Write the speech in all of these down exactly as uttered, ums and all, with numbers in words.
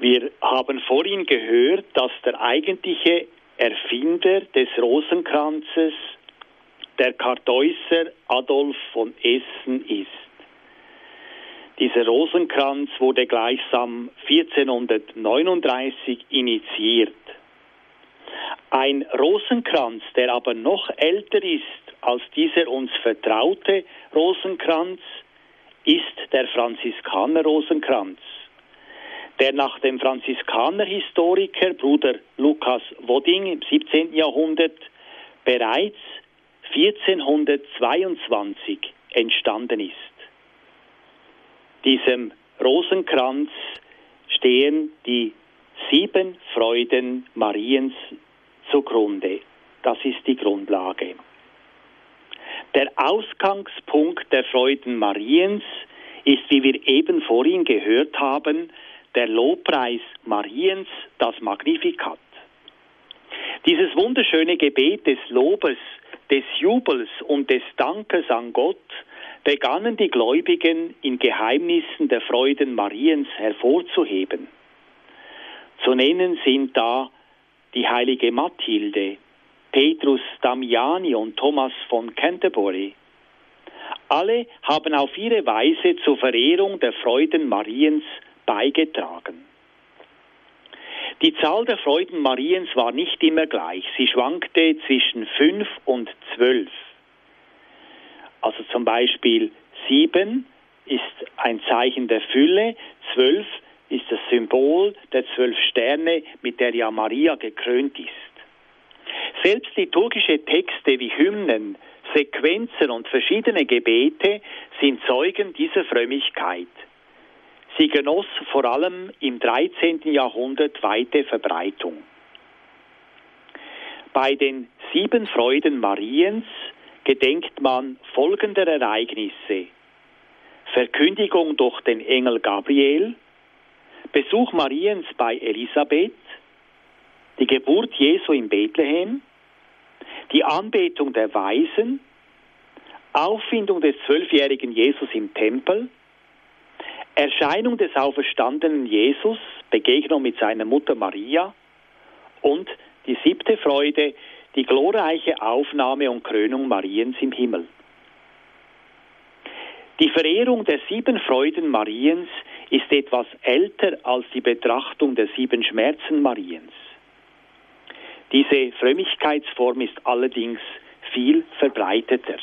Wir haben vorhin gehört, dass der eigentliche Erfinder des Rosenkranzes der Kartäuser Adolf von Essen ist. Dieser Rosenkranz wurde gleichsam vierzehnhundertneununddreißig initiiert. Ein Rosenkranz, der aber noch älter ist als dieser uns vertraute Rosenkranz, ist der Franziskaner-Rosenkranz, der nach dem Franziskaner-Historiker Bruder Lukas Wodding im siebzehnten Jahrhundert bereits vierzehnhundertzweiundzwanzig entstanden ist. Diesem Rosenkranz stehen die sieben Freuden Mariens zugrunde. Das ist die Grundlage. Der Ausgangspunkt der Freuden Mariens ist, wie wir eben vorhin gehört haben, der Lobpreis Mariens, das Magnificat. Dieses wunderschöne Gebet des Lobes, des Jubels und des Dankes an Gott begannen die Gläubigen in Geheimnissen der Freuden Mariens hervorzuheben. Zu nennen sind da die heilige Mathilde, Petrus Damiani und Thomas von Canterbury. Alle haben auf ihre Weise zur Verehrung der Freuden Mariens beigetragen. Die Zahl der Freuden Mariens war nicht immer gleich. Sie schwankte zwischen fünf und zwölf. Also zum Beispiel sieben ist ein Zeichen der Fülle, zwölf ist das Symbol der zwölf Sterne, mit der ja Maria gekrönt ist. Selbst liturgische Texte wie Hymnen, Sequenzen und verschiedene Gebete sind Zeugen dieser Frömmigkeit. Sie genoss vor allem im dreizehnten Jahrhundert weite Verbreitung. Bei den sieben Freuden Mariens gedenkt man folgender Ereignisse: Verkündigung durch den Engel Gabriel, Besuch Mariens bei Elisabeth, die Geburt Jesu in Bethlehem, die Anbetung der Weisen, Auffindung des zwölfjährigen Jesus im Tempel, Erscheinung des auferstandenen Jesus, Begegnung mit seiner Mutter Maria und die siebte Freude, die glorreiche Aufnahme und Krönung Mariens im Himmel. Die Verehrung der sieben Freuden Mariens ist etwas älter als die Betrachtung der sieben Schmerzen Mariens. Diese Frömmigkeitsform ist allerdings viel verbreiteter.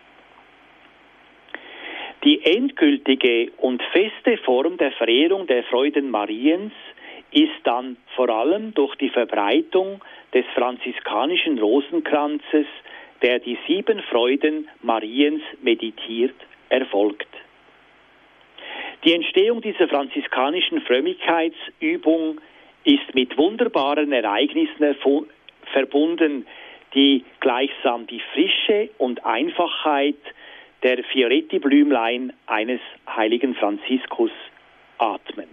Die endgültige und feste Form der Verehrung der Freuden Mariens ist dann vor allem durch die Verbreitung des franziskanischen Rosenkranzes, der die sieben Freuden Mariens meditiert, erfolgt. Die Entstehung dieser franziskanischen Frömmigkeitsübung ist mit wunderbaren Ereignissen verbunden, die gleichsam die Frische und Einfachheit der Fioretti-Blümlein eines heiligen Franziskus atmen.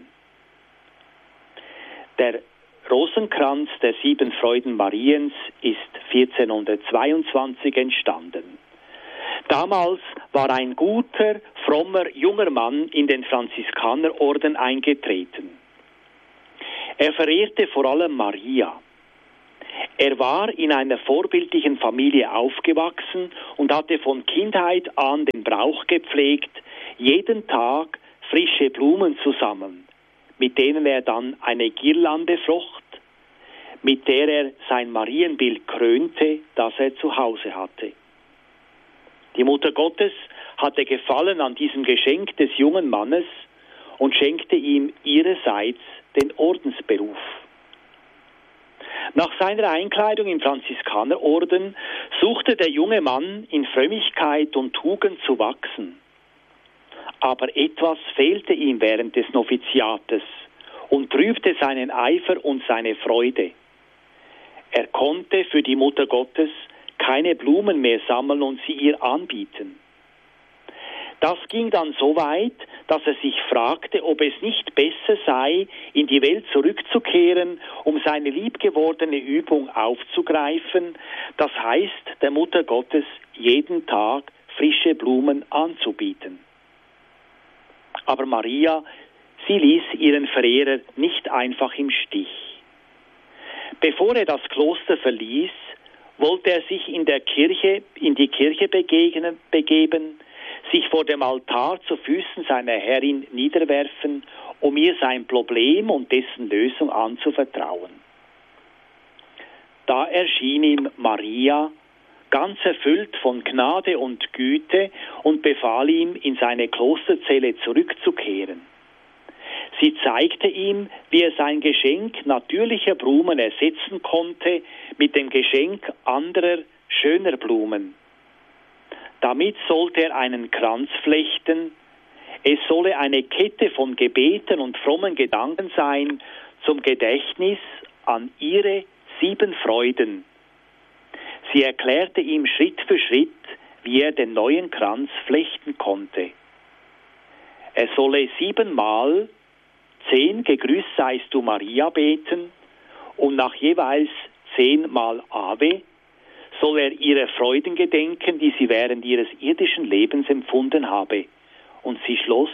Der Rosenkranz der sieben Freuden Mariens ist vierzehnhundertzweiundzwanzig entstanden. Damals war ein guter, frommer, junger Mann in den Franziskanerorden eingetreten. Er verehrte vor allem Maria. Er war in einer vorbildlichen Familie aufgewachsen und hatte von Kindheit an den Brauch gepflegt, jeden Tag frische Blumen zu sammeln, mit denen er dann eine Girlande flocht, mit der er sein Marienbild krönte, das er zu Hause hatte. Die Mutter Gottes hatte Gefallen an diesem Geschenk des jungen Mannes und schenkte ihm ihrerseits den Ordensberuf. Nach seiner Einkleidung im Franziskanerorden suchte der junge Mann in Frömmigkeit und Tugend zu wachsen. Aber etwas fehlte ihm während des Noviziates und trübte seinen Eifer und seine Freude. Er konnte für die Mutter Gottes keine Blumen mehr sammeln und sie ihr anbieten. Das ging dann so weit, dass er sich fragte, ob es nicht besser sei, in die Welt zurückzukehren, um seine liebgewordene Übung aufzugreifen, das heißt, der Mutter Gottes jeden Tag frische Blumen anzubieten. Aber Maria, Sie ließ ihren Verehrer nicht einfach im Stich. Bevor er das Kloster verließ, wollte er sich in der Kirche, in die Kirche begegnen, begeben, sich vor dem Altar zu Füßen seiner Herrin niederwerfen, um ihr sein Problem und dessen Lösung anzuvertrauen. Da erschien ihm Maria, ganz erfüllt von Gnade und Güte, und befahl ihm, in seine Klosterzelle zurückzukehren. Sie zeigte ihm, wie er sein Geschenk natürlicher Blumen ersetzen konnte mit dem Geschenk anderer, schöner Blumen. Damit sollte er einen Kranz flechten. Es solle eine Kette von Gebeten und frommen Gedanken sein zum Gedächtnis an ihre sieben Freuden. Sie erklärte ihm Schritt für Schritt, wie er den neuen Kranz flechten konnte. Er solle siebenmal zehn Gegrüßt seist du Maria beten und nach jeweils zehnmal Ave soll er ihrer Freuden gedenken, die sie während ihres irdischen Lebens empfunden habe. Und sie schloss: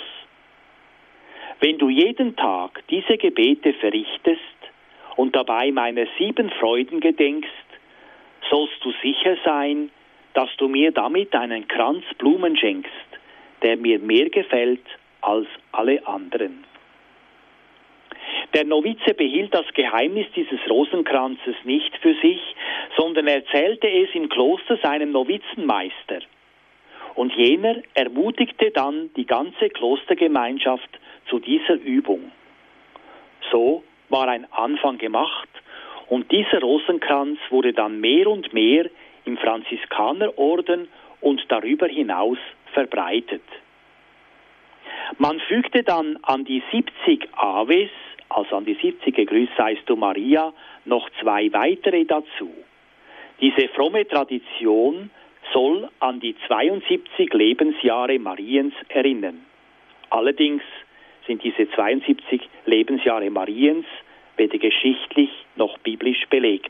Wenn du jeden Tag diese Gebete verrichtest und dabei meiner sieben Freuden gedenkst, sollst du sicher sein, dass du mir damit einen Kranz Blumen schenkst, der mir mehr gefällt als alle anderen. Der Novize behielt das Geheimnis dieses Rosenkranzes nicht für sich, sondern erzählte es im Kloster seinem Novizenmeister. Und jener ermutigte dann die ganze Klostergemeinschaft zu dieser Übung. So war ein Anfang gemacht, und dieser Rosenkranz wurde dann mehr und mehr im Franziskanerorden und darüber hinaus verbreitet. Man fügte dann an die siebzig Aves, also an die siebzig Gegrüßt seist du Maria, noch zwei weitere dazu. Diese fromme Tradition soll an die zweiundsiebzig Lebensjahre Mariens erinnern. Allerdings sind diese zweiundsiebzig Lebensjahre Mariens weder geschichtlich noch biblisch belegt.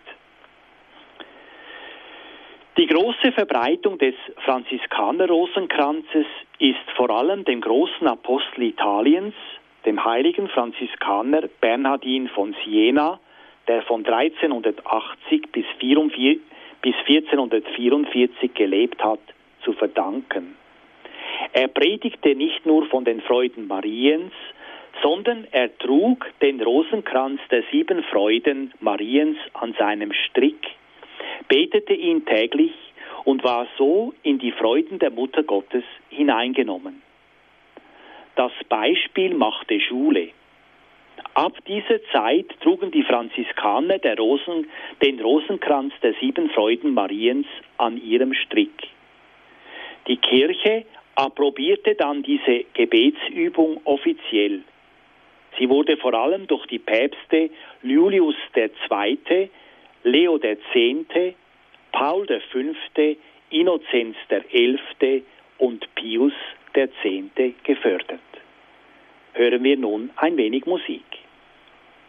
Die große Verbreitung des Franziskaner-Rosenkranzes ist vor allem dem großen Apostel Italiens, dem heiligen Franziskaner Bernhardin von Siena, der von dreizehnhundertachtzig bis vierzehnhundertvierundvierzig gelebt hat, zu verdanken. Er predigte nicht nur von den Freuden Mariens, sondern er trug den Rosenkranz der sieben Freuden Mariens an seinem Strick, betete ihn täglich und war so in die Freuden der Mutter Gottes hineingenommen. Das Beispiel machte Schule. Ab dieser Zeit trugen die Franziskaner der Rosen, den Rosenkranz der sieben Freuden Mariens an ihrem Strick. Die Kirche approbierte dann diese Gebetsübung offiziell. Sie wurde vor allem durch die Päpste Julius der Zweite, Leo der Zehnte, Paul der Fünfte, Innozenz der Elfte und Pius der Zehnte gefördert. Hören wir nun ein wenig Musik.